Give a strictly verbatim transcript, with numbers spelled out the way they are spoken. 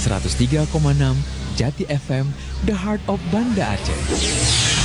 seratus tiga koma enam Jati F M, The Heart of Banda Aceh.